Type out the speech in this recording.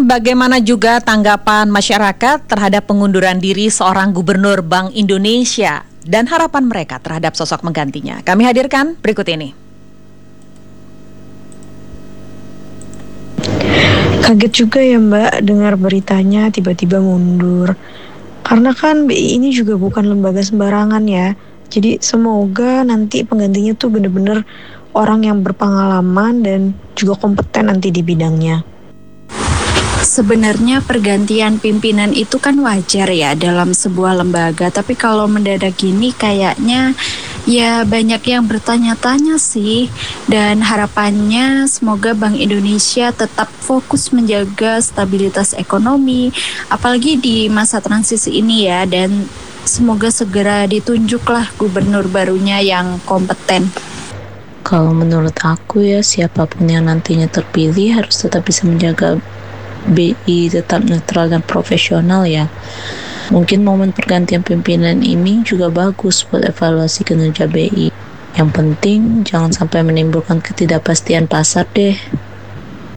bagaimana juga tanggapan masyarakat terhadap pengunduran diri seorang gubernur Bank Indonesia dan harapan mereka terhadap sosok menggantinya? Kami hadirkan berikut ini. Kaget juga ya Mbak dengar beritanya tiba-tiba mundur. Karena kan BI ini juga bukan lembaga sembarangan ya. Jadi semoga nanti penggantinya tuh bener-bener orang yang berpengalaman dan juga kompeten nanti di bidangnya. Sebenarnya pergantian pimpinan itu kan wajar ya dalam sebuah lembaga, tapi kalau mendadak gini kayaknya ya banyak yang bertanya-tanya sih. Dan harapannya semoga Bank Indonesia tetap fokus menjaga stabilitas ekonomi, apalagi di masa transisi ini ya, dan semoga segera ditunjuklah gubernur barunya yang kompeten. Kalau menurut aku ya, siapapun yang nantinya terpilih harus tetap bisa menjaga BI tetap netral dan profesional ya. Mungkin momen pergantian pimpinan ini juga bagus buat evaluasi kinerja BI. Yang penting jangan sampai menimbulkan ketidakpastian pasar deh.